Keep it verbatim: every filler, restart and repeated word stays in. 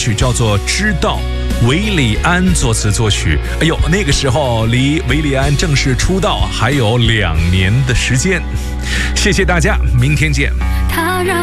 曲叫做《知道》，韦礼安作词作曲。哎呦，那个时候离韦礼安正式出道还有两年的时间。谢谢大家，明天见。他让